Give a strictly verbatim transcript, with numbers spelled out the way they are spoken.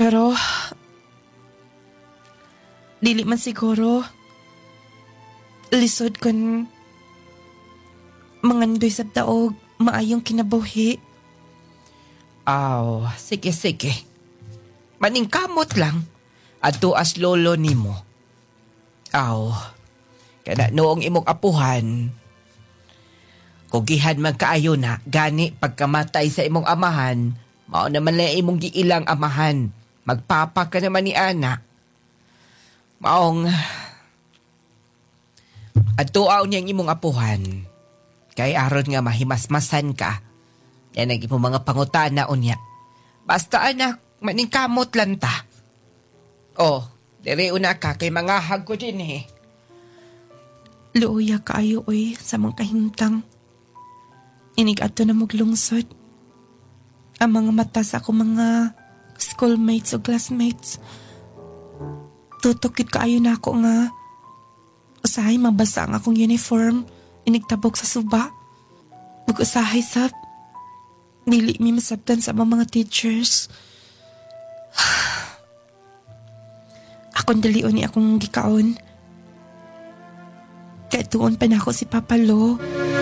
Pero, dili man siguro, lisod kun mangandoy sa daog, maayong kinabuhi. Aw, sige sige. Maningkamot lang. Adto as lolo nimo. Aw, kada noong imong apuhan, kugihan man kaayo na, gani pagkamatay sa imong amahan, mao naman lang imong giilang amahan. Magpapa ka naman ni ana. Maong, adtuaw niyang imong apuhan. Kay aron nga mahimasmasan ka. Yan ang imong mga pangutana unya. Basta anak, maningkamot lang ta. Oh, diri una ka kay mga hag ko din eh. Luuya kaayo oy sa mga kahimtang. Inig ato na maglungsod. Ang mga mata sa akong mga schoolmates o classmates. Tutokit kaayo na ako nga usahay mabasa ang akong uniform. Inigtabok sa suba. Mag-usahay sab. Dili mi masabtan sa mga teachers. Akong dalion ni akong gikaon. Kaya tuon pa na ako si Papa Lo.